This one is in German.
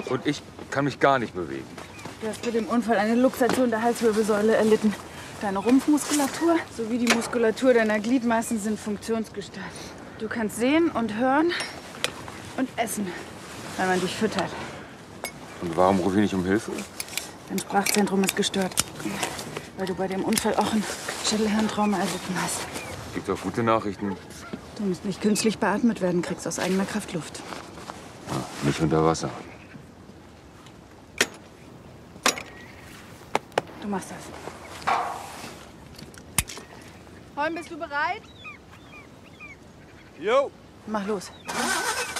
Und ich kann mich gar nicht bewegen. Du hast bei dem Unfall eine Luxation der Halswirbelsäule erlitten. Deine Rumpfmuskulatur sowie die Muskulatur deiner Gliedmaßen sind funktionsgestört. Du kannst sehen und hören und essen, wenn man dich füttert. Und warum rufe ich nicht um Hilfe? Dein Sprachzentrum ist gestört, weil du bei dem Unfall auch ein Schädelhirntrauma erlitten hast. Gibt auch gute Nachrichten. Du musst nicht künstlich beatmet werden, kriegst aus eigener Kraft Luft. Nicht unter Wasser. Du machst das. Holm, bist du bereit? Jo. Mach los.